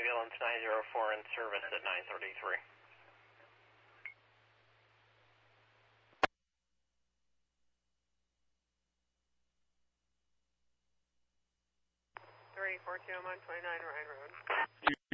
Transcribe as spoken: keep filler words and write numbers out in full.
ambulance nine zero four in service at nine thirty-three. three four two, I'm on twenty-nine Ryan Road.